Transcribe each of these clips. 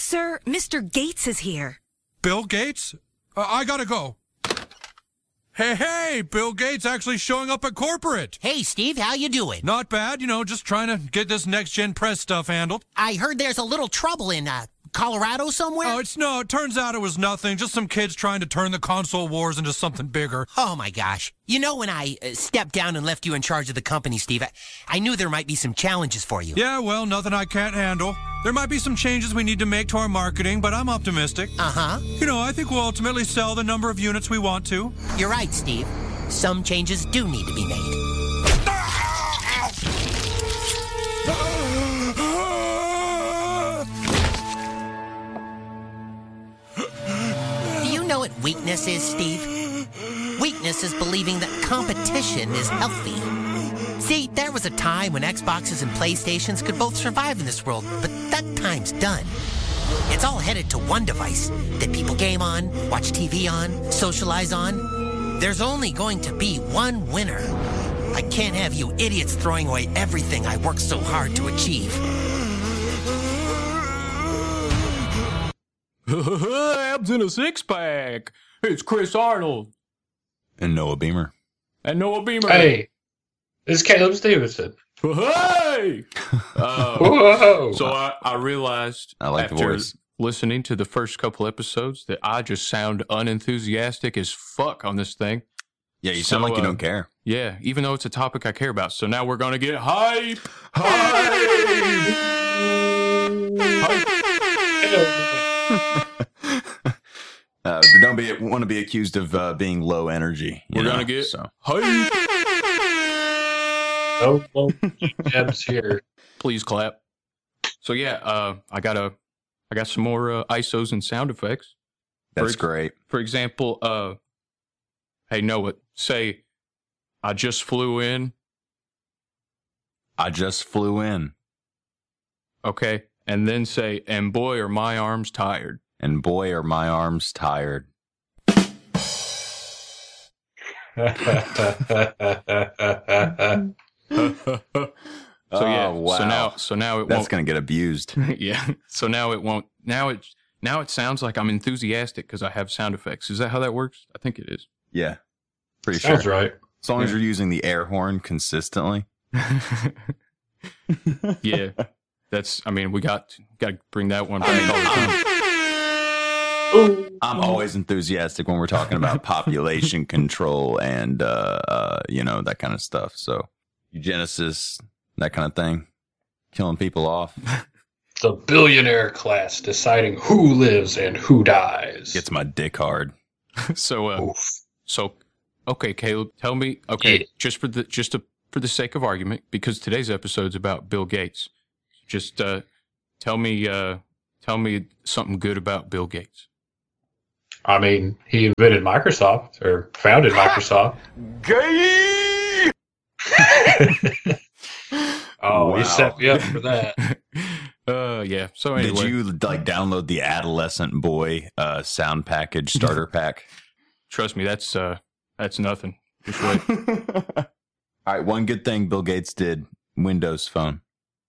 Sir, Mr. Gates is here. Bill Gates? I gotta go. Hey, Bill Gates actually showing up at corporate. Hey, Steve, how you doing? Not bad, just trying to get this next-gen press stuff handled. I heard there's a little trouble in, Colorado somewhere? Oh, it turns out it was nothing. Just some kids trying to turn the console wars into something bigger. Oh, my gosh. When I stepped down and left you in charge of the company, Steve, I knew there might be some challenges for you. Yeah, well, nothing I can't handle. There might be some changes we need to make to our marketing, but I'm optimistic. Uh-huh. I think we'll ultimately sell the number of units we want to. You're right, Steve. Some changes do need to be made. Do you know what weakness is, Steve? Weakness is believing that competition is healthy. See, there was a time when Xboxes and PlayStations could both survive in this world, but that time's done. It's all headed to one device that people game on, watch TV on, socialize on. There's only going to be one winner. I can't have you idiots throwing away everything I worked so hard to achieve. Abs in a six-pack. It's Chris Arnold. And Noah Beamer. Hey, this is Caleb Stevenson. Hey! Whoa! So I realized I like the after voice. listening to the first couple episodes that I just sound unenthusiastic as fuck on this thing. Yeah, you sound like you don't care. Yeah, even though it's a topic I care about. So now we're going to get hype. Don't want to be accused of being low energy. We're going to get hype. No jabs here. Please clap. So yeah, I got some more ISOs and sound effects. That's great. For example, hey Noah, say, I just flew in. Okay, and then say, and boy are my arms tired. So yeah, wow. so now it That's won't. going to get abused. Yeah. So now it won't. Now it sounds like I'm enthusiastic because I have sound effects. Is that how that works? I think it is. Yeah, pretty Sounds sure. right. As long as you're using the air horn consistently. Yeah. That's. I mean, we got to bring that one back all the time. I'm always enthusiastic when we're talking about population control and that kind of stuff. So eugenesis, that kind of thing, killing people off. The billionaire class deciding who lives and who dies. Gets my dick hard. So okay, Caleb, tell me. Okay, Yeah. just for the sake of argument, because today's episode's about Bill Gates. Just tell me something good about Bill Gates. I mean, he invented Microsoft, or founded Microsoft. Gay. Oh, Wow. he set me up for that. Yeah. So anyway, Did you download the Adolescent Boy sound package starter pack? trust me, that's nothing. Just wait. All right, one good thing Bill Gates did: Windows Phone.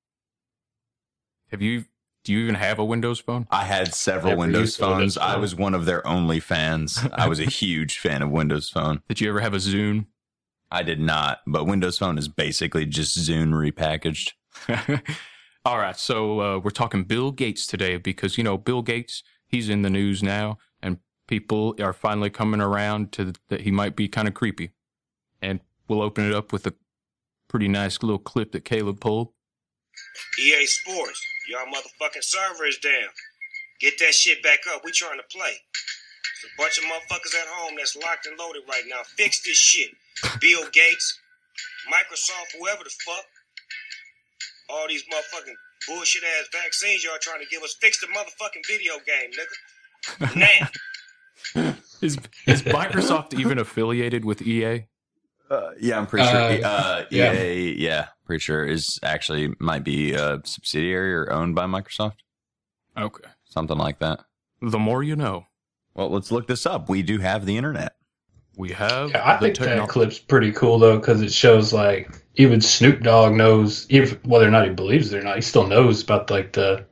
Do you even have a Windows phone? I had several Never Windows used a Windows phones. I Phone. was one of their only fans. I was a huge fan of Windows Phone. Did you ever have a Zune? I did not, but Windows Phone is basically just Zune repackaged. All right, so we're talking Bill Gates today because, Bill Gates, he's in the news now, and people are finally coming around to that he might be kind of creepy. And we'll open it up with a pretty nice little clip that Caleb pulled. EA Sports, y'all motherfucking server is down. Get that shit back up. We trying to play. There's a bunch of motherfuckers at home that's locked and loaded right now. Fix this shit. Bill Gates, Microsoft, whoever the fuck. All these motherfucking bullshit ass vaccines y'all trying to give us. Fix the motherfucking video game, nigga. Now. Is Microsoft even affiliated with EA? Yeah, I'm pretty sure. yeah. EA, yeah, pretty sure is actually might be a subsidiary or owned by Microsoft, Okay. something like that. The more you know. Well, let's look this up. We do have the internet. We have Yeah, I the think that technology. clip's pretty cool though, because it shows even Snoop Dogg knows, even whether or not he believes it or not, he still knows about the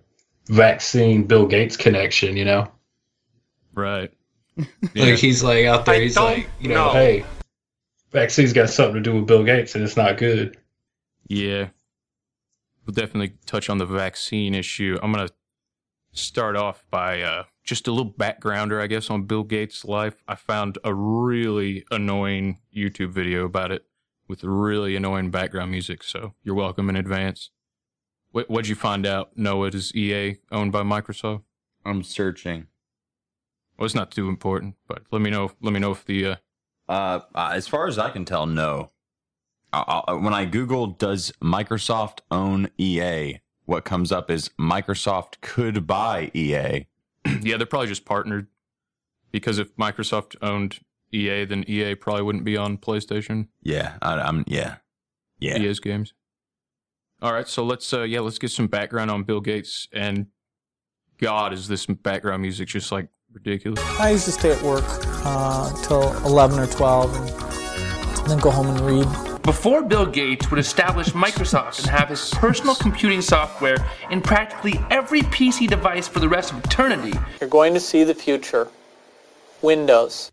vaccine Bill Gates connection, you know? Right. Like he's like out there, he's like, you know, hey, vaccine's got something to do with Bill Gates and it's not good. Yeah. We'll definitely touch on the vaccine issue. I'm going to start off by just a little backgrounder, I guess, on Bill Gates' life. I found a really annoying YouTube video about it with really annoying background music, so you're welcome in advance. What'd you find out, Noah? Is EA owned by Microsoft? I'm searching. Well, it's not too important, but let me know if the... As far as I can tell, no. When I Google, does Microsoft own EA? What comes up is Microsoft could buy EA. Yeah, they're probably just partnered. Because if Microsoft owned EA, then EA probably wouldn't be on PlayStation. Yeah, yeah. EA's games. All right, so let's get some background on Bill Gates. And God, is this background music just like ridiculous? I used to stay at work till 11 or 12 and then go home and read. Before Bill Gates would establish Microsoft and have his personal computing software in practically every PC device for the rest of eternity. You're going to see the future. Windows.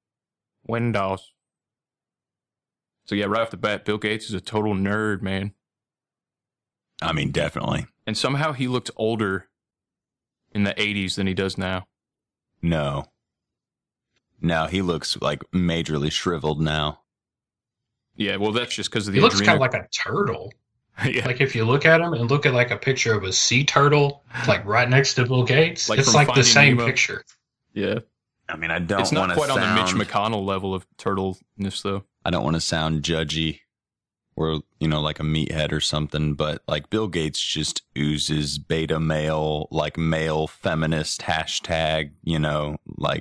So yeah, right off the bat, Bill Gates is a total nerd, man. I mean, definitely. And somehow he looked older in the 80s than he does now. No, he looks like majorly shriveled now. Yeah, well, that's just because of the He looks kind of like a turtle. Yeah. Like if you look at him and look at like a picture of a sea turtle, like right next to Bill Gates, Like it's from like the Finding same Nemo. picture. Yeah. I mean, I don't want to It's not quite sound... on the Mitch McConnell level of turtleness, though. I don't want to sound judgy or, like a meathead or something, but like Bill Gates just oozes beta male, like male feminist hashtag, like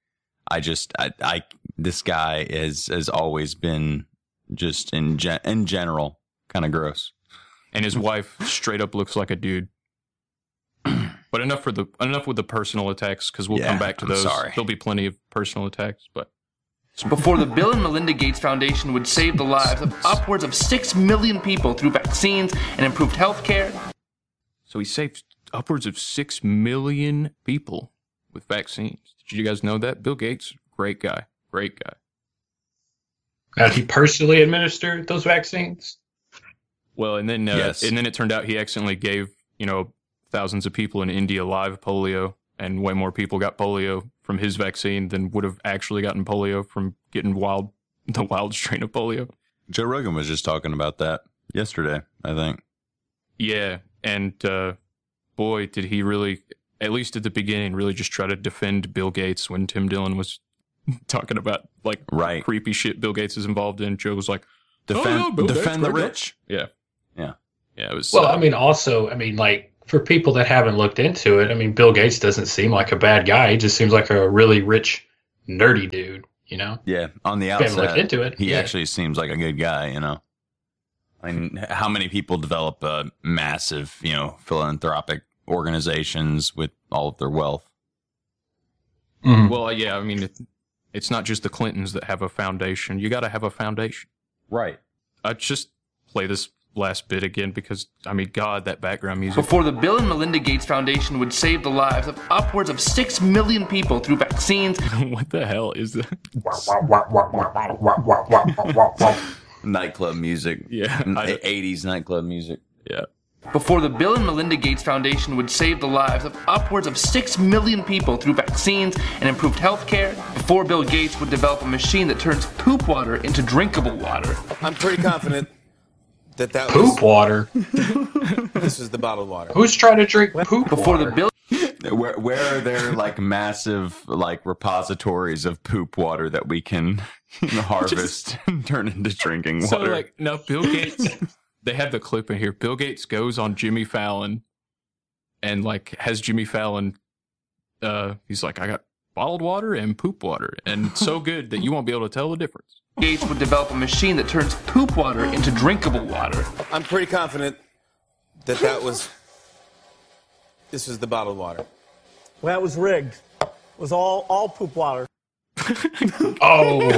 this guy has always been just in general kind of gross. And his wife straight up looks like a dude. But enough with the personal attacks, because we'll come back to those. Sorry. There'll be plenty of personal attacks, but Before the Bill and Melinda Gates Foundation would save the lives of upwards of 6 million people through vaccines and improved health care. So he saved upwards of 6 million people with vaccines. Did you guys know that? Bill Gates, great guy. Now, he personally administered those vaccines? Well, and then Yes. and then it turned out he accidentally gave, thousands of people in India live polio, and way more people got polio from his vaccine than would have actually gotten polio from getting the wild strain of polio. Joe Rogan was just talking about that yesterday, I think. Yeah, and boy, did he really, at least at the beginning, really just try to defend Bill Gates when Tim Dillon was talking about like Right. creepy shit Bill Gates is involved in. Joe was like, Defend Bill Gates, the great guy. rich. Yeah. Yeah. Yeah, it was. Well, like for people that haven't looked into it, Bill Gates doesn't seem like a bad guy. He just seems like a really rich, nerdy dude, Yeah, on the If you haven't outside, looked into it, he yeah. actually seems like a good guy, I mean, how many people develop massive, philanthropic organizations with all of their wealth? Well, yeah, it's not just the Clintons that have a foundation. You got to have a foundation. Right. Just play this last bit again because, God, that background music. Before the Bill and Melinda Gates Foundation would save the lives of upwards of 6 million people through vaccines. What the hell is that? Nightclub music. Yeah. 80s nightclub music. Yeah. Before the Bill and Melinda Gates Foundation would save the lives of upwards of 6 million people through vaccines and improved health care. Before Bill Gates would develop a machine that turns poop water into drinkable water. I'm pretty confident that Poop water? This was the bottled water. Who's trying to drink poop Before water? the Bill Where are there like massive like repositories of poop water that we can harvest and turn into drinking water? So, no, Bill Gates, they have the clip in here. Bill Gates goes on Jimmy Fallon and, has Jimmy Fallon, he's like, I got bottled water and poop water, and it's so good that you won't be able to tell the difference. Gates would develop a machine that turns poop water into drinkable water. I'm pretty confident that this was the bottled water. Well, that was rigged. It was all poop water. Oh,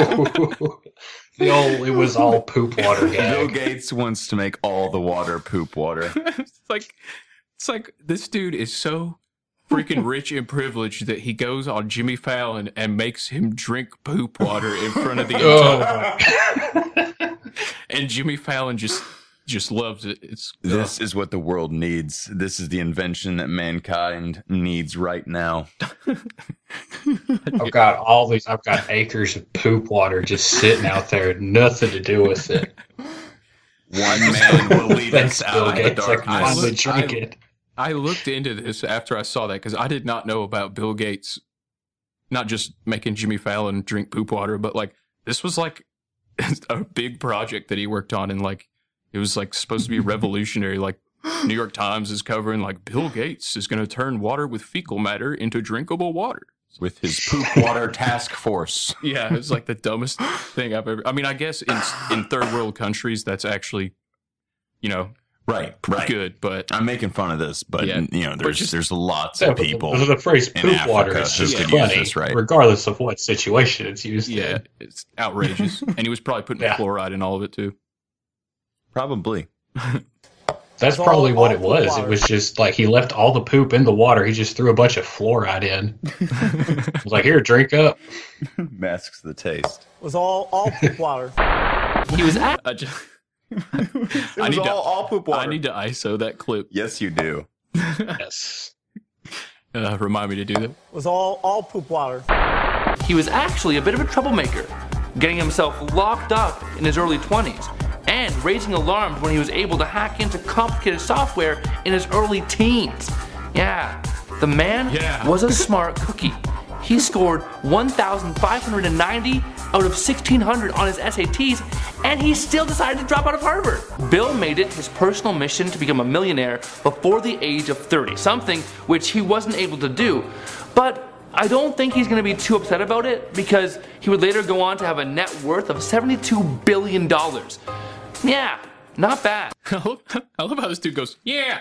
it was all poop water Bill gag. Gates wants to make all the water poop water. It's It's like this dude is so freaking rich and privileged that he goes on Jimmy Fallon and makes him drink poop water in front of the entire. And Jimmy Fallon just loves it. This is what the world needs. This is the invention that mankind needs right now. I've got acres of poop water just sitting out there, nothing to do with it. One man will lead us out of the darkness. I looked into this after I saw that because I did not know about Bill Gates, not just making Jimmy Fallon drink poop water, but like this was like a big project that he worked on, and like it was like supposed to be revolutionary. Like New York Times is covering like Bill Gates is going to turn water with fecal matter into drinkable water with his poop water task force. Yeah, it was like the dumbest thing I've ever. I mean, I guess in third world countries that's actually, you know. Right. Good, but I'm making fun of this, but yeah, you know, there's lots of people. The phrase "poop water" is just funny, this, right? Regardless of what situation it's used in. Yeah, it's outrageous, and he was probably putting fluoride in all of it too. Probably. That's probably what it was. It was just like he left all the poop in the water. He just threw a bunch of fluoride in. He was like, "Here, drink up." Masks the taste. It was all poop water. He was all poop water. I need to ISO that clip. Yes, you do. Yes. Remind me to do that. It was all poop water. He was actually a bit of a troublemaker, getting himself locked up in his early 20s and raising alarms when he was able to hack into complicated software in his early teens. Yeah, the man was a smart cookie. He scored 1,590 out of 1,600 on his SATs, and he still decided to drop out of Harvard. Bill made it his personal mission to become a millionaire before the age of 30, something which he wasn't able to do. But I don't think he's going to be too upset about it, because he would later go on to have a net worth of $72 billion. Yeah, not bad. I love how this dude goes, yeah.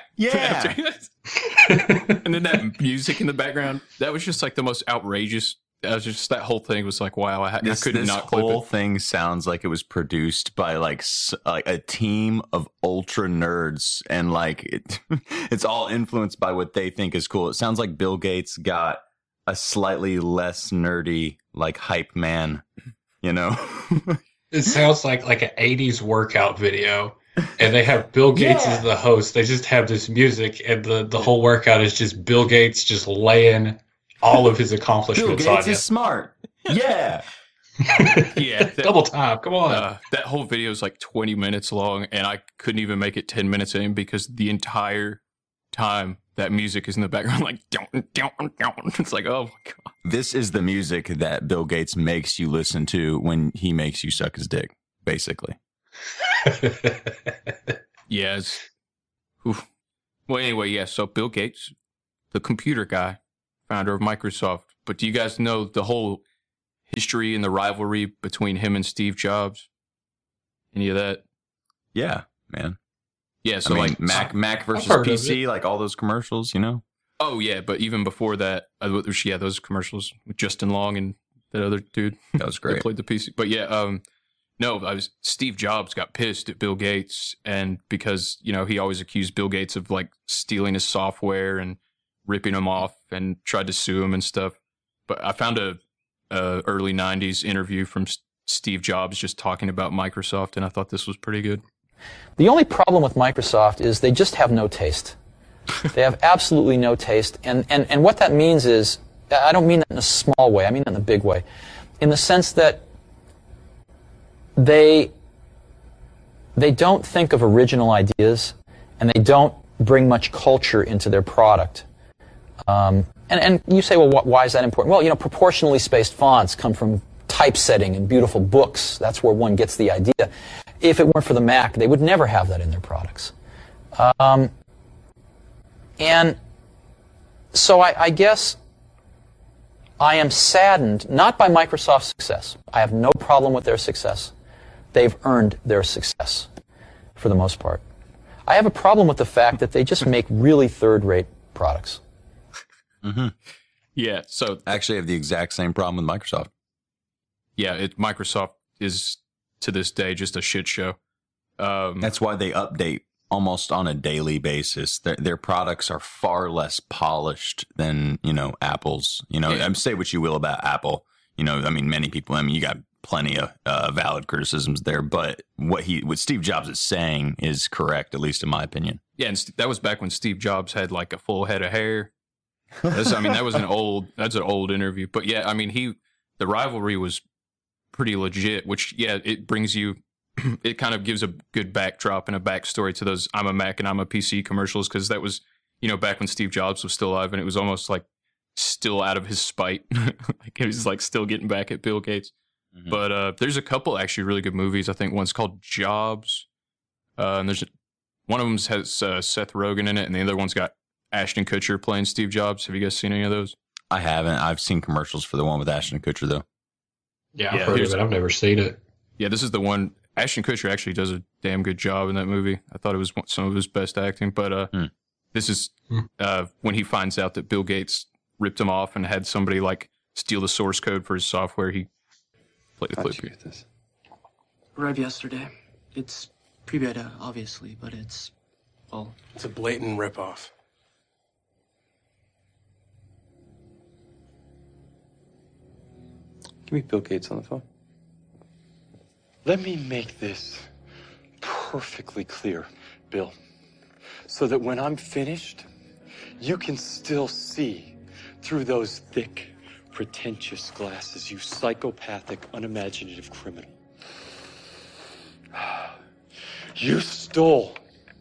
And then that music in the background, that was just like the most outrageous. That whole thing was like, wow, I could not clip it. This whole thing sounds like it was produced by like a team of ultra nerds, and like it's all influenced by what they think is cool. It sounds like Bill Gates got a slightly less nerdy like hype man, you know? It sounds like an 80s workout video. And they have Bill Gates as the host. They just have this music, and the whole workout is just Bill Gates just laying all of his accomplishments Bill Gates on you. is smart. Yeah. Double time. Come on. That whole video is like 20 minutes long, and I couldn't even make it 10 minutes in because the entire time that music is in the background, like, it's like, oh my God. This is the music that Bill Gates makes you listen to when he makes you suck his dick, basically. Yes. Oof. Well, anyway, yeah. So Bill Gates, the computer guy, founder of Microsoft. But do you guys know the whole history and the rivalry between him and Steve Jobs? Any of that? Yeah, man. Yeah. So I mean, like Mac versus PC, like all those commercials, you know? Oh yeah, but even before that, those commercials with Justin Long and that other dude. That was great. That played the PC. But yeah, no, Steve Jobs got pissed at Bill Gates, and because, you know, he always accused Bill Gates of like stealing his software and ripping him off and tried to sue him and stuff. But I found a early 90s interview from Steve Jobs just talking about Microsoft, and I thought this was pretty good. The only problem with Microsoft is they just have no taste. They have absolutely no taste, and what that means is, I don't mean that in a small way, I mean that in a big way, in the sense that they don't think of original ideas, and they don't bring much culture into their product. And you say, well, why is that important? Well, you know, proportionally spaced fonts come from typesetting and beautiful books. That's where one gets the idea. If it weren't for the Mac, they would never have that in their products. And so I guess I am saddened, not by Microsoft's success. I have no problem with their success. They've earned their success, for the most part. I have a problem with the fact that they just make really third-rate products. Mm-hmm. Yeah, so actually, I have the exact same problem with Microsoft. Yeah, Microsoft is to this day just a shit show. That's why they update almost on a daily basis. Their products are far less polished than, Apple's. Say what you will about Apple. Many people, you got plenty of valid criticisms there, but what Steve Jobs is saying is correct, at least in my opinion. Yeah, and that was back when Steve Jobs had like a full head of hair. That's an old interview. But yeah, the rivalry was pretty legit, which, it brings you, it kind of gives a good backdrop and a backstory to those I'm a Mac and I'm a PC commercials, because that was, back when Steve Jobs was still alive, and it was almost like still out of his spite. Like it was like still getting back at Bill Gates. Mm-hmm. But there's a couple actually really good movies. I think one's called Jobs. And one of them has Seth Rogen in it, and the other one's got Ashton Kutcher playing Steve Jobs. Have you guys seen any of those? I haven't. I've seen commercials for the one with Ashton Kutcher, though. Yeah, I've heard of it. I've never seen it. Yeah, this is the one. Ashton Kutcher actually does a damn good job in that movie. I thought it was some of his best acting. But this is when he finds out that Bill Gates ripped him off and had somebody like steal the source code for his software. He played the clip here. This? Arrived yesterday. It's pre-beta, obviously, but it's a blatant ripoff. Give me Bill Gates on the phone. Let me make this perfectly clear, Bill, so that when I'm finished, you can still see through those thick, pretentious glasses, you psychopathic, unimaginative criminal. You stole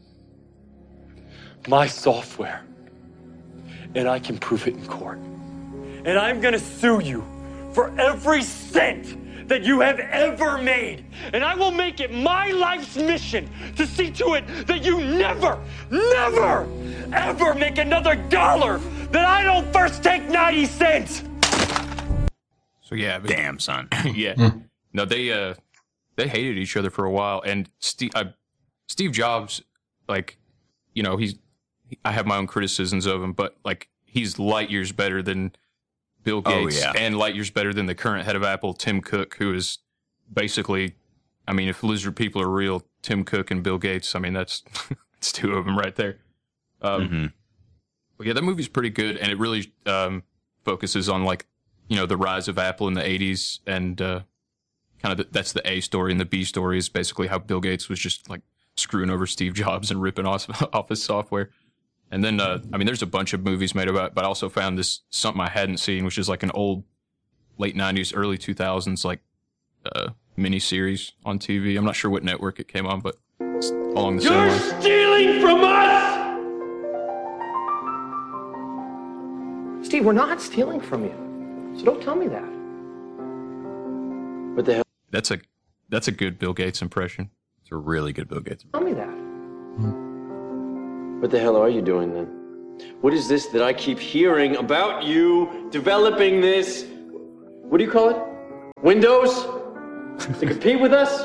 my software, and I can prove it in court. And I'm gonna sue you for every cent that you have ever made. And I will make it my life's mission to see to it that you never, ever make another dollar that I don't first take 90 cents. So yeah, damn son. Yeah, no, they hated each other for a while, and Steve Jobs, like, I have my own criticisms of him, but like he's light years better than Bill Gates, and light years better than the current head of Apple, Tim Cook, who is basically, if lizard people are real, Tim Cook and Bill Gates, that's it's two of them right there. But yeah, that movie's pretty good, and it really focuses on the rise of Apple in the 80s, and kind of that's the A story, and the B story is basically how Bill Gates was just like screwing over Steve Jobs and ripping off his software. And then, there's a bunch of movies made about it, but I also found this, something I hadn't seen, which is like an old late 90s, early 2000s, mini-series on TV. I'm not sure what network it came on, but it's along the same lines. You're stealing from us! Steve, we're not stealing from you. So don't tell me that. What the hell? That's a good Bill Gates impression. It's a really good Bill Gates Tell impression. me that. What the hell are you doing then? What is this that I keep hearing about you developing this? What do you call it? Windows? To compete with us?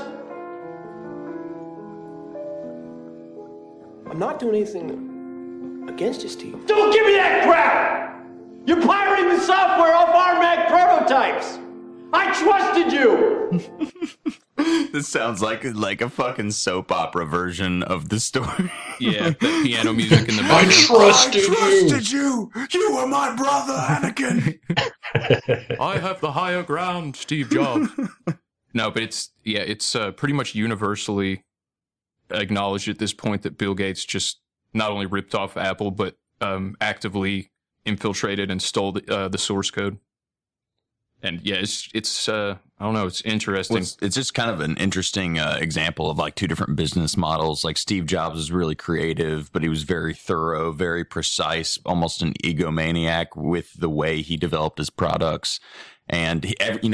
I'm not doing anything against you, Steve. Don't give me that crap! You're pirating the software off our Mac prototypes! I trusted you! This sounds like a fucking soap opera version of the story. Yeah, the piano music in the background. I trusted you! You were my brother, Anakin! I have the higher ground, Steve Jobs. No, but it's pretty much universally acknowledged at this point that Bill Gates just not only ripped off Apple, but actively infiltrated and stole the source code. And yeah, it's I don't know, it's interesting. Well, it's just kind of an interesting example of like two different business models. Like Steve Jobs was really creative, but he was very thorough, very precise, almost an egomaniac with the way he developed his products. And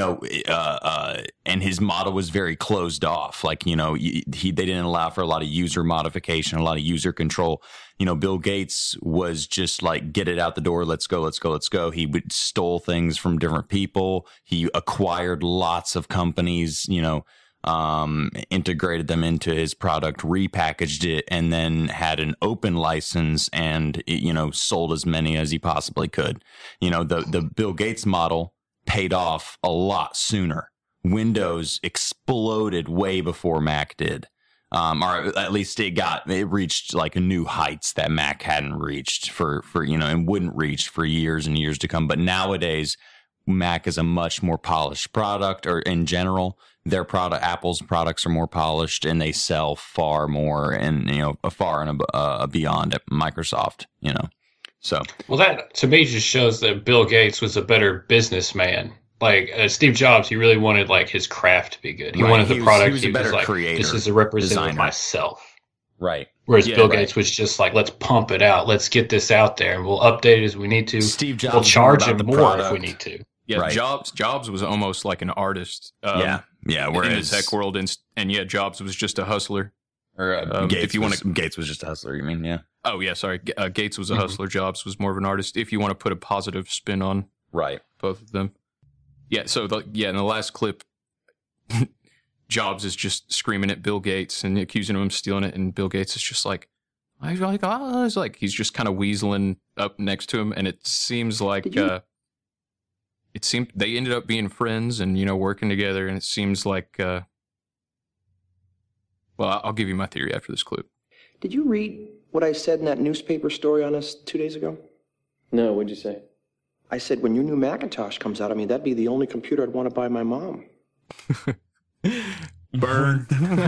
and his model was very closed off. Like, they didn't allow for a lot of user modification, a lot of user control. Bill Gates was just like, get it out the door. Let's go. He would stole things from different people. He acquired lots of companies, integrated them into his product, repackaged it, and then had an open license and, sold as many as he possibly could. The Bill Gates model paid off a lot sooner. Windows exploded way before Mac did. or at least it reached like new heights that Mac hadn't reached for and wouldn't reach for years and years to come. But nowadays, Mac is a much more polished product, or in general, Apple's products are more polished and they sell far more and, far and beyond Microsoft, So, well, that to me just shows that Bill Gates was a better businessman. Like Steve Jobs, he really wanted like his craft to be good. He wanted the product. He was a better creator. This is a representative of myself. Right. Whereas Bill Gates was just like, let's pump it out. Let's get this out there, and we'll update it as we need to. Steve Jobs, we'll charge him more if we need to. Yeah, right. Jobs was almost like an artist. Whereas in the tech world, and Jobs was just a hustler. Or Gates was just a hustler. You mean? Yeah. Oh yeah, sorry. Gates was a hustler. Jobs was more of an artist. If you want to put a positive spin on both of them. Yeah. So in the last clip, Jobs is just screaming at Bill Gates and accusing him of stealing it, and Bill Gates is just like, it's like he's just kind of weaseling up next to him, and it seems like they ended up being friends and working together, and it seems like well, I'll give you my theory after this clip. Did you read what I said in that newspaper story on us 2 days ago? No, what'd you say? I said when your new Macintosh comes out, that'd be the only computer I'd want to buy my mom. Burn.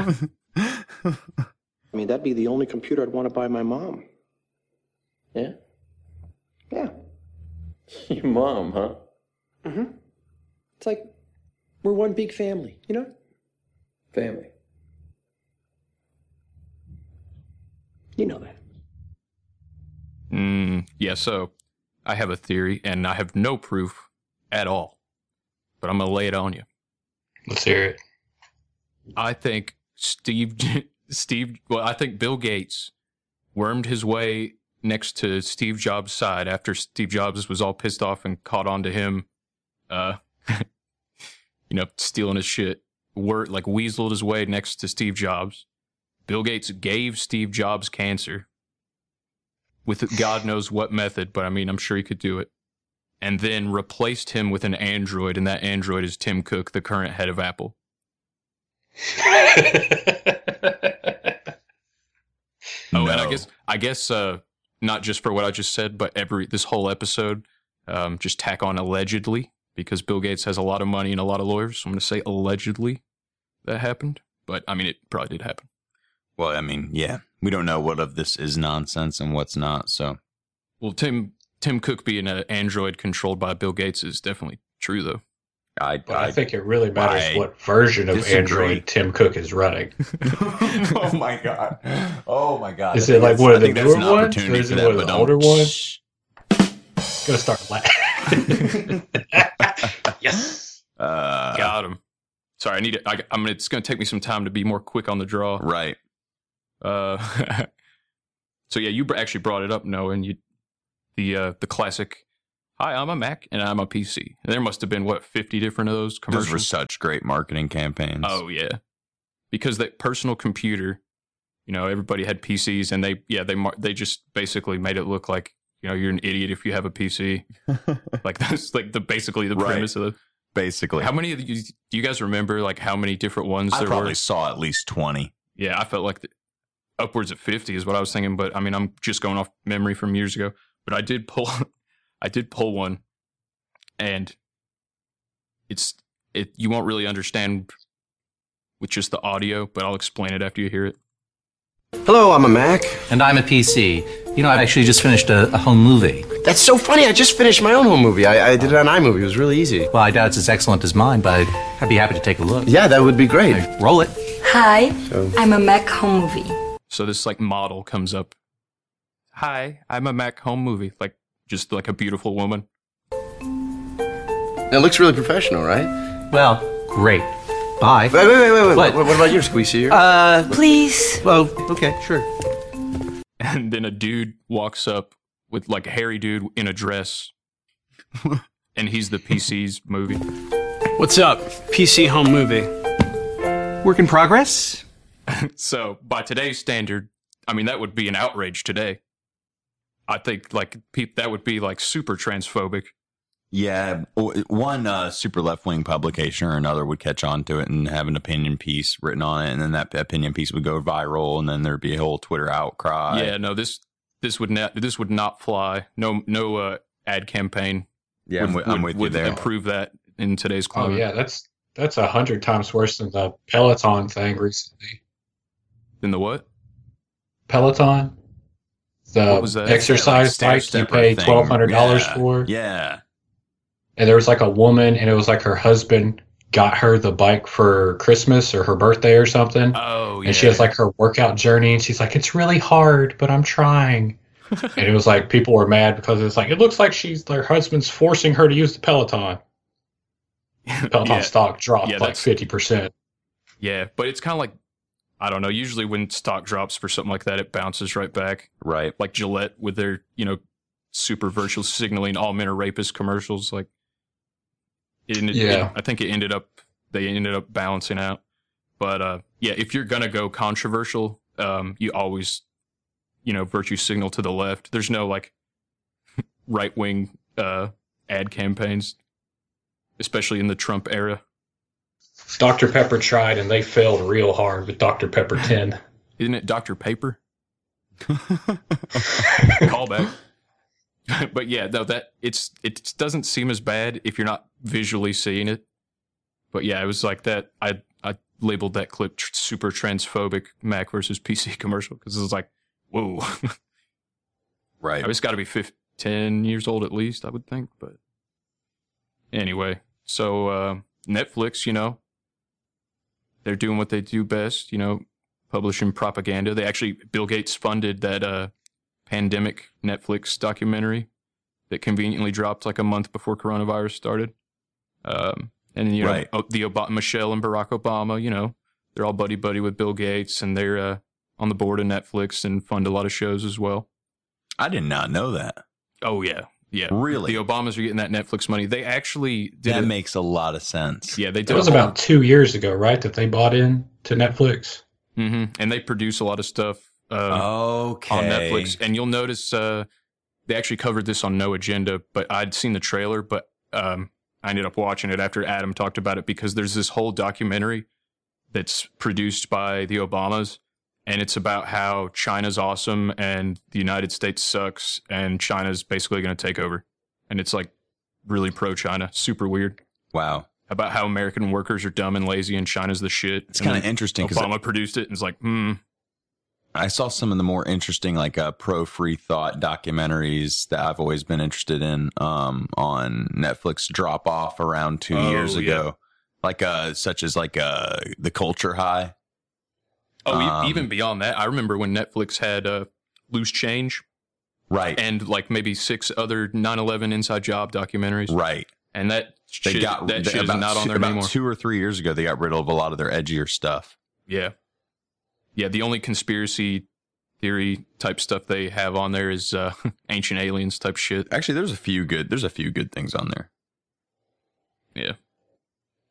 That'd be the only computer I'd want to buy my mom. Yeah? Yeah. Your mom, huh? Mm-hmm. It's like we're one big family, Family. You know that. Yeah, so I have a theory, and I have no proof at all, but I'm going to lay it on you. Let's hear it. I think I think Bill Gates wormed his way next to Steve Jobs' side after Steve Jobs was all pissed off and caught on to him, stealing his shit. Weaseled his way next to Steve Jobs. Bill Gates gave Steve Jobs cancer with God knows what method, but I'm sure he could do it. And then replaced him with an android, and that android is Tim Cook, the current head of Apple. And I guess not just for what I just said, but this whole episode, just tack on allegedly, because Bill Gates has a lot of money and a lot of lawyers. So I'm going to say allegedly that happened, but it probably did happen. Well, yeah, we don't know what of this is nonsense and what's not. So, well, Tim Cook being an android controlled by Bill Gates is definitely true, though. I think it really matters what version of Android Tim Cook is running. Oh my god! Is it like one of the newer ones, or is it one of the older ones? Gonna start laughing. Yes, got him. Sorry, I need it. It's gonna take me some time to be more quick on the draw. Right. So yeah, you actually brought it up, Noah, and the classic. Hi, I'm a Mac and I'm a PC. There must have been 50 different of those commercials. Those were such great marketing campaigns. Oh yeah, because that personal computer, everybody had PCs, and they just basically made it look like you're an idiot if you have a PC. Like that's like basically the premise of the. Basically, how many of you do you guys remember? Like how many different ones there were? I probably saw at least 20. Yeah, I felt like upwards of 50 is what I was thinking. But I'm just going off memory from years ago. But I did pull one, and you won't really understand with just the audio, but I'll explain it after you hear it. Hello, I'm a Mac. And I'm a PC. I actually just finished a home movie. That's so funny. I just finished my own home movie. I did it on iMovie. It was really easy. Well, I doubt it's as excellent as mine, but I'd be happy to take a look. Yeah, that would be great. Okay, roll it. Hi, I'm a Mac home movie. So this model comes up. Hi, I'm a Mac home movie. Just like a beautiful woman. It looks really professional, right? Well, great. Bye. Wait. What about yours? Can we see yours? Please. Oh, okay, sure. And then a dude walks up with a hairy dude in a dress. And he's the PC's movie. What's up? PC home movie. Work in progress? So, by today's standard, that would be an outrage today. I think that would be super transphobic Yeah, one super left-wing publication or another would catch on to it and have an opinion piece written on it, and then that opinion piece would go viral, and then there'd be a whole Twitter outcry. Yeah, no, this would not fly. No ad campaign. Yeah, I'm with you there. Would approve that in today's climate. Oh yeah, that's 100 times worse than the Peloton thing recently. Than the what? Peloton. What was that? Exercise bike you pay $1,200 for. Yeah. And there was like a woman, and it was like her husband got her the bike for Christmas or her birthday or something. Oh, yeah. And she has like her workout journey, and she's like, it's really hard, but I'm trying. And it was like people were mad because it's like, it looks like her husband's forcing her to use the Peloton. Peloton stock dropped like 50%. Yeah, but it's kind of like, I don't know, usually when stock drops for something like that, it bounces right back. Right. Like Gillette with their, super virtual signaling all men are rapists commercials. Like, I think they ended up balancing out. But if you're going to go controversial, you always, virtue signal to the left. There's no like right-wing ad campaigns, especially in the Trump era. Dr. Pepper tried, and they failed real hard with Dr. Pepper 10. Isn't it Dr. Paper? Callback. But yeah, no, it doesn't seem as bad if you're not visually seeing it. But yeah, it was like that. I labeled that clip super transphobic Mac versus PC commercial because it was like, whoa. Right. It's got to be 10 years old at least, I would think. But anyway, so Netflix, they're doing what they do best, publishing propaganda. Bill Gates funded that pandemic Netflix documentary that conveniently dropped like a month before coronavirus started. And then, Michelle and Barack Obama, they're all buddy with Bill Gates, and they're on the board of Netflix and fund a lot of shows as well. I did not know that. Oh, yeah. Yeah. Really? The Obamas are getting that Netflix money. They actually did. That makes a lot of sense. Yeah, they did. It was about 2 years ago, right, that they bought in to Netflix? Mm-hmm. And they produce a lot of stuff on Netflix. And you'll notice they actually covered this on No Agenda, but I'd seen the trailer, but I ended up watching it after Adam talked about it because there's this whole documentary that's produced by the Obamas, and it's about how China's awesome and the United States sucks, and China's basically going to take over. And it's like really pro-China, super weird. Wow. About how American workers are dumb and lazy and China's the shit. It's kind of interesting because Obama produced it and it's like, I saw some of the more interesting, like pro-free thought documentaries that I've always been interested in on Netflix drop off around 2 years ago, like such as like The Culture High. Oh, even beyond that, I remember when Netflix had Loose Change, right, and like maybe 6 other 9/11 Inside Job documentaries, right, and that shit is not on there anymore. About 2 or 3 years ago, they got rid of a lot of their edgier stuff. Yeah. Yeah, the only conspiracy theory type stuff they have on there is ancient aliens type shit. Actually, there's a few good things on there. Yeah.